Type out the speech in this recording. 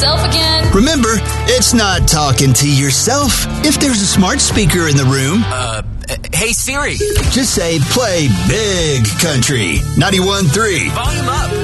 myself again. Remember, it's not talking to yourself. If there's a smart speaker in the room, Hey Siri. just say play Big Country 91.3. Volume up.